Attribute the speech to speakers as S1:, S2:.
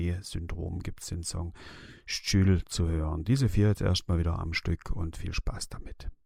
S1: Syndrom gibt es den Song Stühl zu hören. Diese 4 jetzt erstmal wieder am Stück und viel Spaß damit.